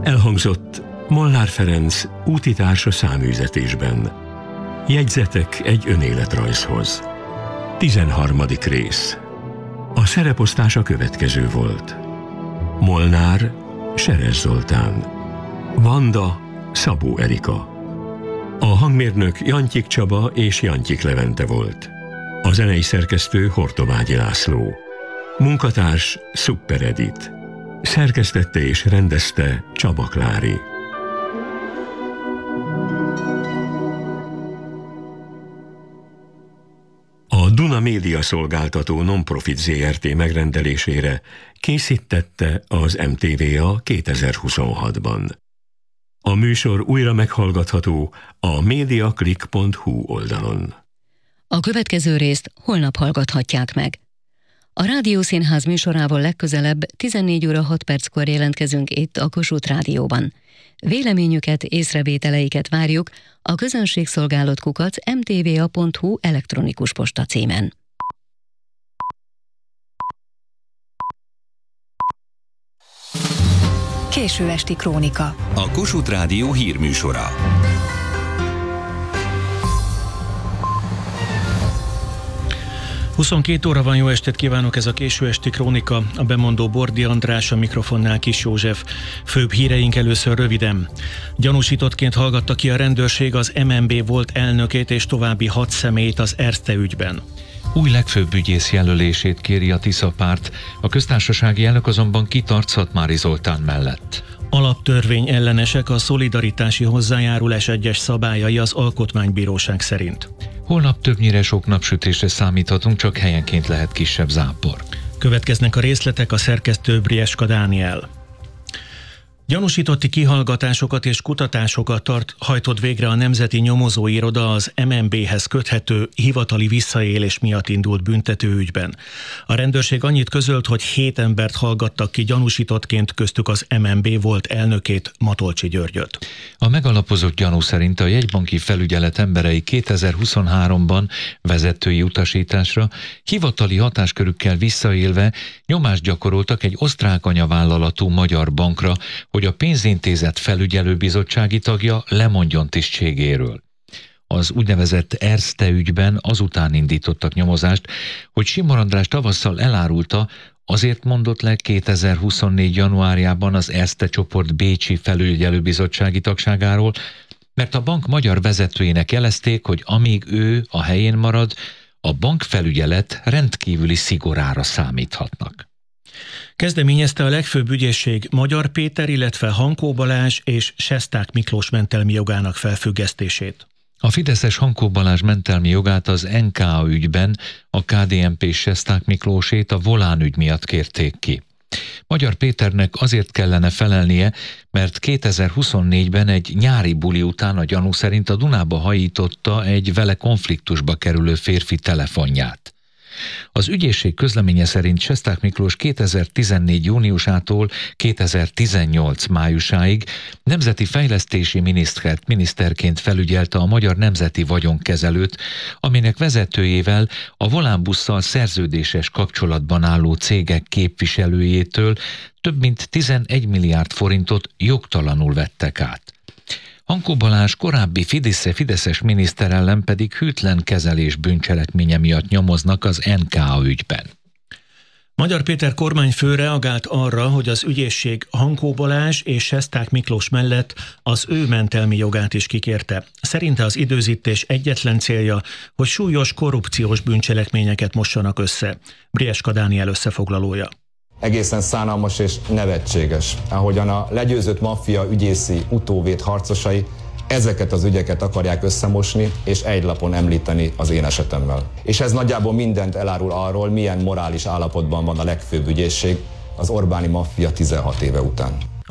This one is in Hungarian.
Elhangzott Molnár Ferenc útitársa száműzetésben. Jegyzetek egy önéletrajzhoz. 13. rész. A szereposztás a következő volt. Molnár, Seres Zoltán. Vanda, Szabó Erika. A hangmérnök Jantyik Csaba és Jantyik Levente volt. A zenei szerkesztő Hortobágyi László. Munkatárs Szuper Edit. Szerkesztette és rendezte Csaba Klári. A Duna Média Szolgáltató Nonprofit Zrt. Megrendelésére készítette az MTVA 2026-ban. A műsor újra meghallgatható a mediaclick.hu oldalon. A következő részt holnap hallgathatják meg. A Rádiószínház műsorával legközelebb 14 óra 6 perckor jelentkezünk itt a Kossuth Rádióban. Véleményüket, észrevételeiket várjuk a közönségszolgálat@mtva.hu elektronikus posta címen. Késő esti krónika. A Kossuth Rádió hírműsora. Huszonkettő óra van, jó estét kívánok, ez a Késő esti krónika, a bemondó Bordi András, a mikrofonnál Kis József. Főbb híreink először röviden. Gyanúsítottként hallgatta ki a rendőrség az MNB volt elnökét és további 6 személyt az Erste ügyben. Új legfőbb ügyész jelölését kéri a Tisza párt, a köztársasági elnök azonban kitart Szatmári Zoltán mellett. Alaptörvény ellenesek a szolidaritási hozzájárulás egyes szabályai az Alkotmánybíróság szerint. Holnap többnyire sok napsütésre számíthatunk, csak helyenként lehet kisebb zápor. Következnek a részletek, a szerkesztő Brieska Dániel. Gyanúsítotti kihallgatásokat és kutatásokat hajtott végre a Nemzeti Nyomozói Iroda az MNB-hez köthető hivatali visszaélés miatt indult büntetőügyben. A rendőrség annyit közölt, hogy 7 embert hallgattak ki gyanúsítottként, köztük az MNB volt elnökét, Matolcsy Györgyöt. A megalapozott gyanú szerint a jegybanki felügyelet emberei 2023-ban vezetői utasításra, hivatali hatáskörükkel visszaélve nyomást gyakoroltak egy osztrák anyavállalatú magyar bankra, hogy a pénzintézet felügyelőbizottsági tagja lemondjon tisztségéről. Az úgynevezett Erste ügyben azután indítottak nyomozást, hogy Simon András tavasszal elárulta, azért mondott le 2024. januárjában az Erste csoport bécsi felügyelőbizottsági tagságáról, mert a bank magyar vezetőjének jelezték, hogy amíg ő a helyén marad, a bankfelügyelet rendkívüli szigorára számíthatnak. Kezdeményezte a legfőbb ügyészség Magyar Péter, illetve Hankó Balázs és Sesták Miklós mentelmi jogának felfüggesztését. A fideszes Hankó Balázs mentelmi jogát az NKA ügyben, a KDNP Sesták Miklósét a Volán ügy miatt kérték ki. Magyar Péternek azért kellene felelnie, mert 2024-ben egy nyári buli után a gyanú szerint a Dunába hajította egy vele konfliktusba kerülő férfi telefonját. Az ügyészség közleménye szerint Sesták Miklós 2014. júniusától 2018. májusáig nemzeti fejlesztési miniszterként felügyelte a Magyar Nemzeti Vagyonkezelőt, aminek vezetőjével a Volánbusszal szerződéses kapcsolatban álló cégek képviselőjétől több mint 11 milliárd forintot jogtalanul vettek át. Hankó Balázs korábbi fideszes miniszter ellen pedig hűtlen kezelés bűncselekménye miatt nyomoznak az NKA ügyben. Magyar Péter kormányfő reagált arra, hogy az ügyészség Hankó Balázs és Sesták Miklós mellett az ő mentelmi jogát is kikérte. Szerinte az időzítés egyetlen célja, hogy súlyos korrupciós bűncselekményeket mossanak össze. Brieska Dániel összefoglalója. Egészen szánalmas és nevetséges, ahogyan a legyőzött maffia ügyészi utóvét harcosai ezeket az ügyeket akarják összemosni és egy lapon említeni az én esetemmel. És ez nagyjából mindent elárul arról, milyen morális állapotban van a legfőbb ügyészség az Orbáni maffia 16 éve után.